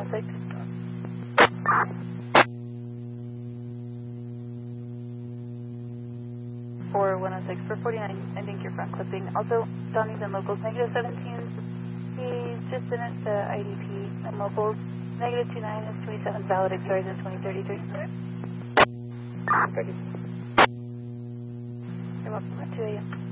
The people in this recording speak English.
4106 for 49, I think your front clipping. Also, Donnie's and locals, negative 17. He's just in it, the IDP and locals. Negative 29 is 27, valid expires in 2033. 30. You're welcome at 2 a.m.